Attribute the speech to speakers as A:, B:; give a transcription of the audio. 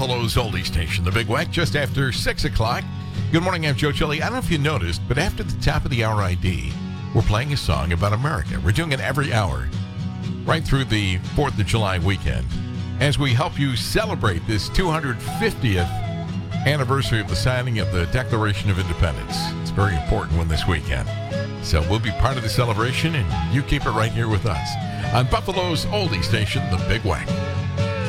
A: Buffalo's oldie station, the Big Wack, just after 6 o'clock. Good morning, I'm Joe Chili. I don't know if you noticed, but after the top of the hour ID, we're playing a song about America. We're doing it every hour, right through the 4th of July weekend, as we help you celebrate this 250th anniversary of the signing of the Declaration of Independence. It's a very important one this weekend. So we'll be part of the celebration, and you keep it right here with us on Buffalo's oldie station, the Big Wack.